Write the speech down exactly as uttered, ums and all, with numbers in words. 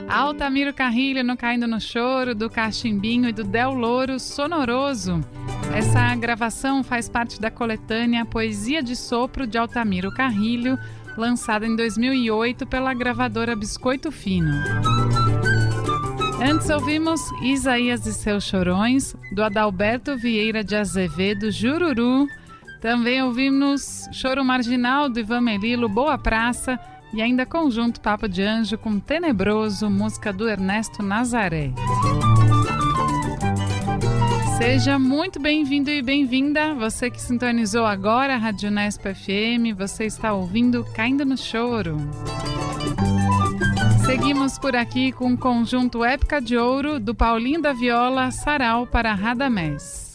Altamiro Carrilho no Caindo no Choro, do Cachimbinho e do Del Louro Sonoroso. Essa gravação faz parte da coletânea Poesia de Sopro de Altamiro Carrilho, lançada em dois mil e oito pela gravadora Biscoito Fino. Antes ouvimos Isaías e Seus Chorões, do Adalberto Vieira de Azevedo, Jururu. Também ouvimos Choro Marginal, do Ivan Melilo, Boa Praça. E ainda Conjunto Papo de Anjo com Tenebroso, música do Ernesto Nazaré. Seja muito bem-vindo e bem-vinda, você que sintonizou agora a Rádio Unesp F M, você está ouvindo Caindo no Choro. Seguimos por aqui com o conjunto Época de Ouro, do Paulinho da Viola, Sarau para Radamés.